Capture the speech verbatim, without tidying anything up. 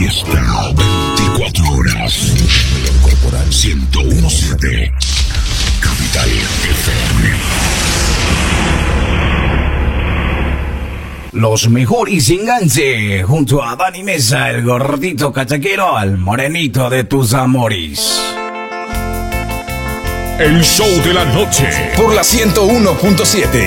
fiesta veinticuatro horas. Corporal ciento uno punto siete. Capital F M. Los mejores enganches, junto a Dani Mesa, el gordito cachaquero, al morenito de tus amores. El show de la noche por la ciento uno punto siete.